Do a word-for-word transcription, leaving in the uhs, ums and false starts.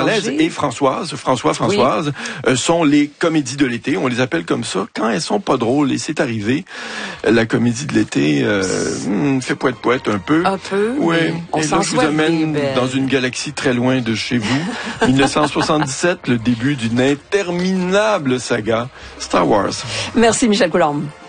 Montréalaise et Françoise, François, Françoise, oui. euh, sont les comédies de l'été. On les appelle comme ça quand elles sont pas drôles. Et c'est arrivé. La comédie de l'été euh, hmm, fait poète-poète un peu. Un peu, oui. On et là, je vous amène dans une galaxie très loin de chez vous. dix-neuf cent soixante-dix-sept, le début d'une interminable saga Star Wars. Merci Michel Coulombe.